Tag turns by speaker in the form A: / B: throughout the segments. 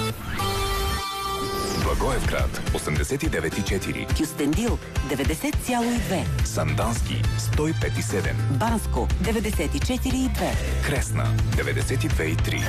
A: Благоевград 89,4,
B: Кюстендил 90,2,
A: Сандански 105,7,
B: Банско 94,2,
A: Кресна 92,3.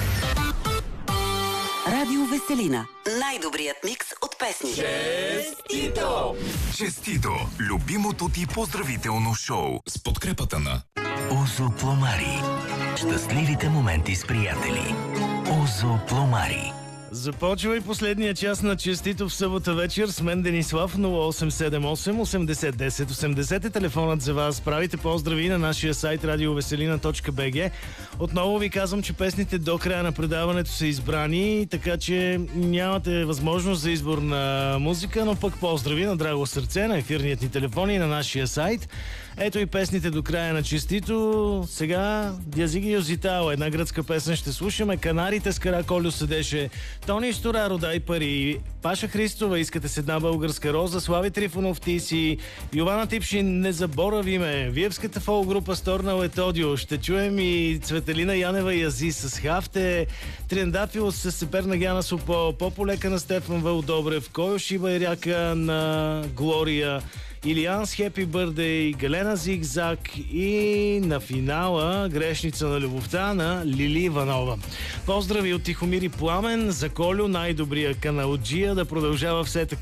B: Радио Веселина. Най-добрият микс от песни.
A: Честито! Честито! Любимото ти поздравително шоу с подкрепата на
C: Озо Пломари. Щастливите моменти с приятели. Озо Пломари.
D: Започва и последния час на Честито в събота вечер с мен Денислав. 0878 80 10 80 е телефонът за вас. Правите поздрави на нашия сайт radioveselina.bg. Отново ви казвам, че песните до края на предаването са избрани, така че нямате възможност за избор на музика, но пък поздрави на драго сърце на ефирният ни телефон и на нашия сайт. Ето и песните до края на Честито. Сега Дязиги Йозитао, една гръцка песен ще слушаме. Канарите с Караколю седеше. Тони Стораро, дай пари. Паша Христова, искате с една българска роза. Слави Трифонов, ти си. Йована Типшин, не заборави ме. Виевската фол-група Сторнал Етодио. Ще чуем и Цветелина Янева и Ази с Хафте. Триандафил с Сеперна Гяна Сопо. Пополека на Стефан Вълдобрев. Койо Шиба и Ряка на Глория. Илиан с Happy Birthday, Галена Зигзаг и на финала Грешница на любовта на Лили Иванова. Поздрави от Тихомир и Пламен, за Колю, най-добрия каналджия, да продължава все така